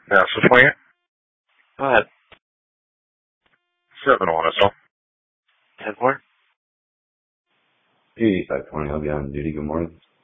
Yeah, so swing it. Go ahead. 7-1, that's all. 10-4. 8520, I'll be on duty. Good morning.